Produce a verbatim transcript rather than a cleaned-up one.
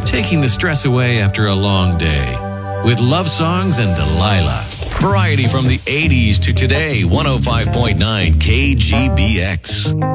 taking the stress away after a long day. With love songs and Delilah. Variety from the eighties to today, one oh five point nine K G B X.